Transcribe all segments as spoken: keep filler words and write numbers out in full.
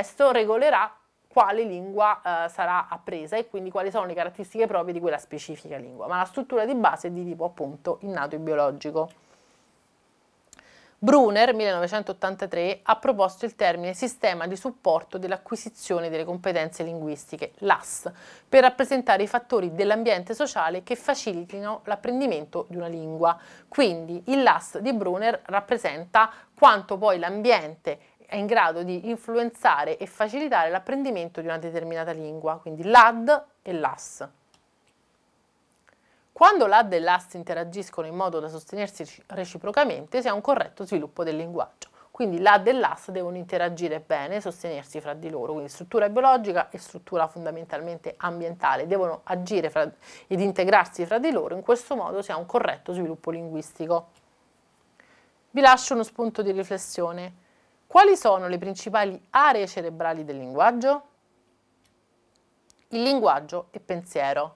testo regolerà quale lingua eh, sarà appresa e quindi quali sono le caratteristiche proprie di quella specifica lingua, ma la struttura di base è di tipo appunto innato e biologico. Brunner, millenovecentottantatré, ha proposto il termine sistema di supporto dell'acquisizione delle competenze linguistiche, l'A S, per rappresentare i fattori dell'ambiente sociale che facilitino l'apprendimento di una lingua. Quindi il l'A S di Brunner rappresenta quanto poi l'ambiente è in grado di influenzare e facilitare l'apprendimento di una determinata lingua, quindi l'A D e l'A S. Quando l'A D e l'A S interagiscono in modo da sostenersi reciprocamente, si ha un corretto sviluppo del linguaggio. Quindi l'A D e l'A S devono interagire bene, sostenersi fra di loro, quindi struttura biologica e struttura fondamentalmente ambientale, devono agire fra, ed integrarsi fra di loro, in questo modo si ha un corretto sviluppo linguistico. Vi lascio uno spunto di riflessione. Quali sono le principali aree cerebrali del linguaggio? Il linguaggio e pensiero.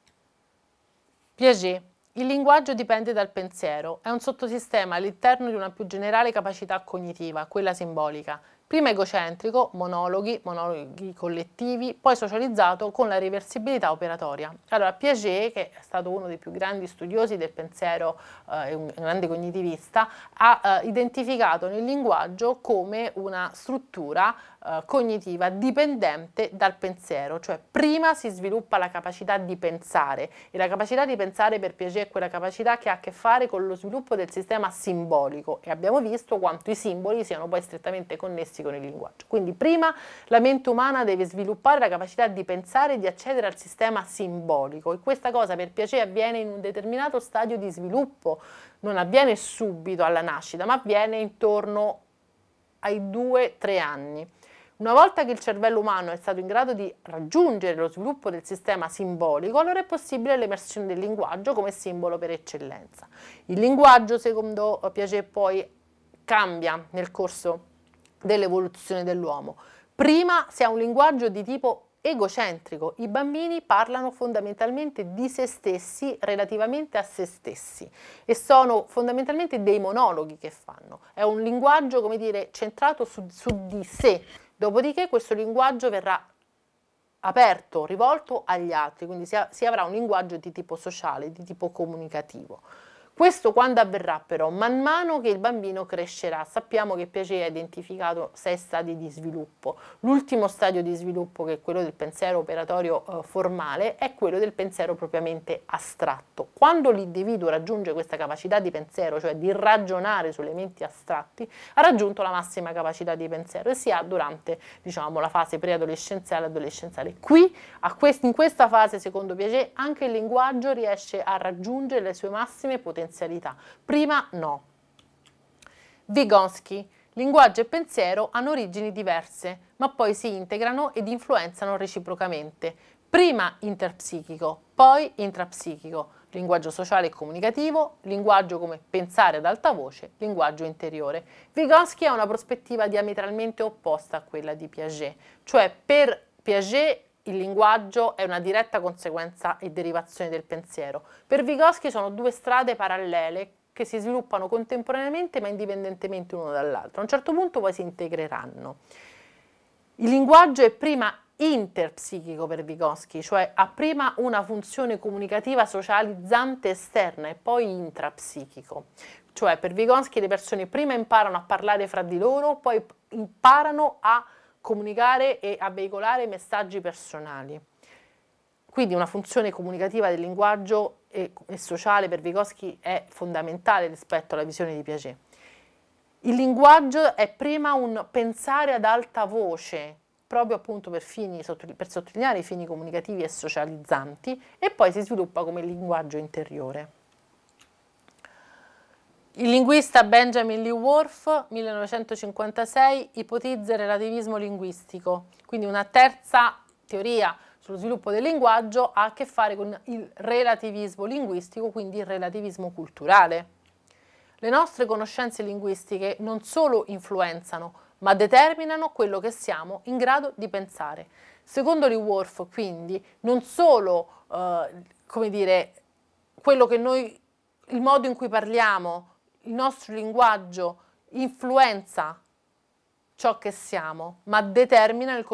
Piaget. Il linguaggio dipende dal pensiero, è un sottosistema all'interno di una più generale capacità cognitiva, quella simbolica. Prima egocentrico, monologhi, monologhi collettivi, poi socializzato con la reversibilità operatoria. Allora, Piaget, che è stato uno dei più grandi studiosi del pensiero e eh, un grande cognitivista, ha eh, identificato nel linguaggio come una struttura eh, cognitiva dipendente dal pensiero, cioè prima si sviluppa la capacità di pensare e la capacità di pensare per Piaget è quella capacità che ha a che fare con lo sviluppo del sistema simbolico e abbiamo visto quanto i simboli siano poi strettamente connessi con il linguaggio. Quindi prima la mente umana deve sviluppare la capacità di pensare e di accedere al sistema simbolico e questa cosa per Piaget avviene in un determinato stadio di sviluppo, non avviene subito alla nascita, ma avviene intorno ai due tre anni. Una volta che il cervello umano è stato in grado di raggiungere lo sviluppo del sistema simbolico, allora è possibile l'emersione del linguaggio come simbolo per eccellenza. Il linguaggio, secondo Piaget, poi cambia nel corso dell'evoluzione dell'uomo. Prima si ha un linguaggio di tipo egocentrico, i bambini parlano fondamentalmente di se stessi relativamente a se stessi e sono fondamentalmente dei monologhi che fanno, è un linguaggio, come dire, centrato su, su di sé, dopodiché questo linguaggio verrà aperto, rivolto agli altri, quindi si, ha, si avrà un linguaggio di tipo sociale, di tipo comunicativo. Questo quando avverrà però? Man mano che il bambino crescerà. Sappiamo che Piaget ha identificato sei stadi di sviluppo. L'ultimo stadio di sviluppo, che è quello del pensiero operatorio eh, formale, è quello del pensiero propriamente astratto. Quando l'individuo raggiunge questa capacità di pensiero, cioè di ragionare su elementi astratti, ha raggiunto la massima capacità di pensiero e si ha durante, diciamo, la fase preadolescenziale e adolescenziale. Qui, a quest- in questa fase, secondo Piaget, anche il linguaggio riesce a raggiungere le sue massime potenzialità. Prima no. Vygotsky. Linguaggio e pensiero hanno origini diverse, ma poi si integrano ed influenzano reciprocamente. Prima interpsichico, poi intrapsichico. Linguaggio sociale e comunicativo, linguaggio come pensare ad alta voce, linguaggio interiore. Vygotsky ha una prospettiva diametralmente opposta a quella di Piaget, cioè per Piaget il linguaggio è una diretta conseguenza e derivazione del pensiero. Per Vygotsky sono due strade parallele che si sviluppano contemporaneamente ma indipendentemente l'uno dall'altro. A un certo punto poi si integreranno. Il linguaggio è prima interpsichico per Vygotsky, cioè ha prima una funzione comunicativa socializzante esterna e poi intrapsichico. Cioè per Vygotsky le persone prima imparano a parlare fra di loro, poi imparano a comunicare e a veicolare messaggi personali. Quindi una funzione comunicativa del linguaggio e, e sociale per Vygotsky è fondamentale rispetto alla visione di Piaget. Il linguaggio è prima un pensare ad alta voce, proprio appunto per, fini, per sottolineare i fini comunicativi e socializzanti, e poi si sviluppa come linguaggio interiore. Il linguista Benjamin Lee Whorf, millenovecentocinquantasei, ipotizza il relativismo linguistico, quindi una terza teoria sullo sviluppo del linguaggio ha a che fare con il relativismo linguistico, quindi il relativismo culturale. Le nostre conoscenze linguistiche non solo influenzano, ma determinano quello che siamo in grado di pensare. Secondo Lee Whorf, quindi, non solo, eh, come dire, quello che noi, il modo in cui parliamo, il nostro linguaggio influenza ciò che siamo, ma determina il